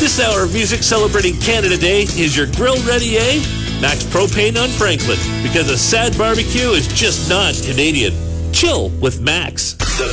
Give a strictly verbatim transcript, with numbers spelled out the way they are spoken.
This hour of music celebrating Canada Day is your grill ready, eh? Max Propane on Franklin, because a sad barbecue is just not Canadian. Chill with Max. The